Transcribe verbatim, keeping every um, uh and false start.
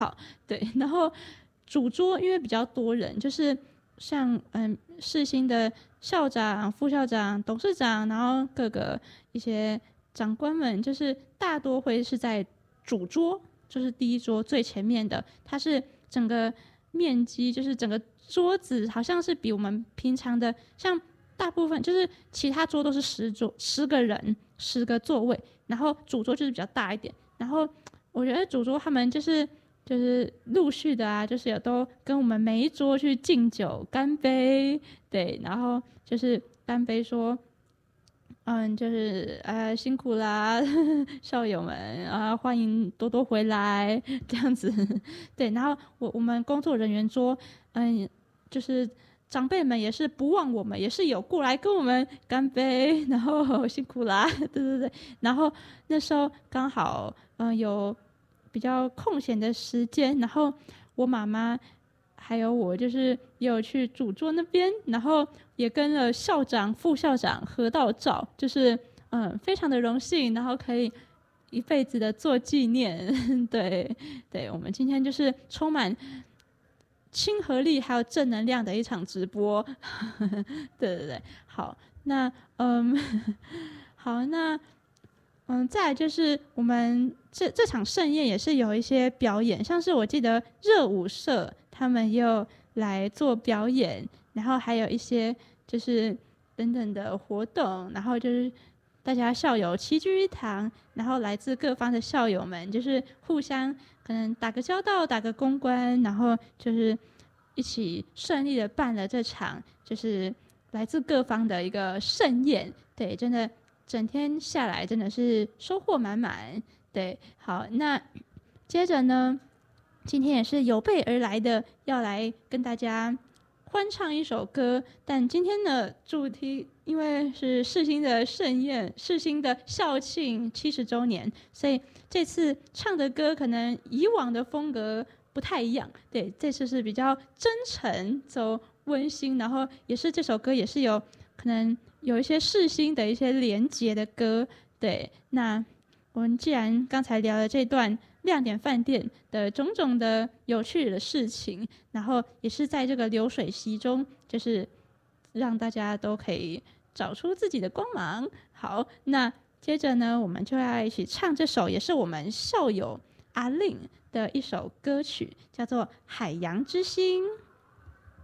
对，然后主桌因为比较多人，就是像嗯世新的校长、副校长、董事长，然后各个一些长官们，就是大多会是在主桌，就是第一桌最前面的，它是整个面积，就是整个桌子好像是比我们平常的像大部分就是其他桌都是十桌十个人十个座位，然后主桌就是比较大一点，然后我觉得主桌他们就是就是陆续的啊，就是有都跟我们每一桌去敬酒干杯，对，然后就是干杯说，嗯，就是呃辛苦啦，校友们啊，欢迎多多回来这样子，对，然后我我们工作人员桌，嗯，就是长辈们也是不忘我们，也是有过来跟我们干杯，然后辛苦啦，对对对，然后那时候刚好嗯有比较空闲的时间，然后我妈妈还有我就是也有去主桌那边，然后也跟了校长、副校长合到照，就是嗯非常的荣幸，然后可以一辈子的做纪念。对对，我们今天就是充满亲和力还有正能量的一场直播。对对对，好，那嗯好，那嗯，再来就是我们这这场盛宴也是有一些表演，像是我记得热舞社他们也有来做表演，然后还有一些就是等等的活动，然后就是大家校友齐聚一堂，然后来自各方的校友们就是互相可能打个交道、打个公关，然后就是一起顺利的办了这场就是来自各方的一个盛宴。对，真的整天下来真的是收获满满。对，好，那接着呢，今天也是有备而来的，要来跟大家欢唱一首歌。但今天的主题因为是世新的盛宴，世新的校庆七十周年，所以这次唱的歌可能以往的风格不太一样。对，这次是比较真诚、走温馨，然后也是这首歌也是有可能有一些世新的一些连结的歌。对，那我们既然刚才聊了这段亮点饭店的种种的有趣的事情，然后也是在这个流水席中，就是让大家都可以找出自己的光芒。好，那接着呢，我们就要一起唱这首也是我们校友阿令的一首歌曲，叫做《海洋之心》。